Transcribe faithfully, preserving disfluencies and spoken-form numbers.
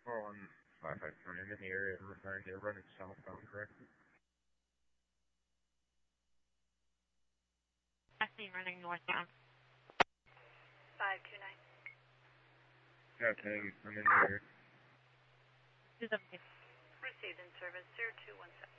Oh, I'm five five three. I'm in the area of referring. They're running southbound, correct? Actually running northbound. five two nine. Yeah, thank you. I'm in the area. Two seven two. Received in service zero two one seven.